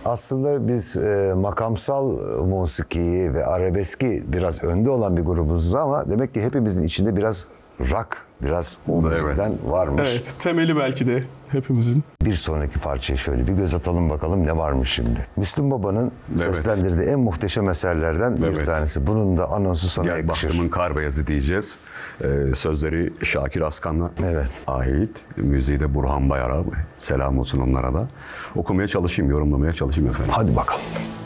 Aslında biz makamsal musikiyi ve arabeski biraz önde olan bir grubuz ama demek ki hepimizin içinde biraz rock, biraz o müzikten varmış. Evet, temeli belki de hepimizin. Bir sonraki parçaya şöyle bir göz atalım bakalım ne varmış şimdi. Müslüm Baba'nın seslendirdiği en muhteşem eserlerden bir tanesi. Bunun da anonsu sana Gel yakışır. Bahtımın Kar Beyazı diyeceğiz. Sözleri Şakir Askan'a ait. Müziği de Burhan Bayar'a. Selam olsun onlara da. Okumaya çalışayım, yorumlamaya çalışayım efendim. Hadi bakalım.